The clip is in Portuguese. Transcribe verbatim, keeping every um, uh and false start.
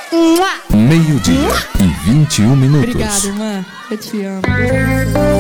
Meio-dia e vinte e um minutos. Obrigada, irmã. Eu te amo.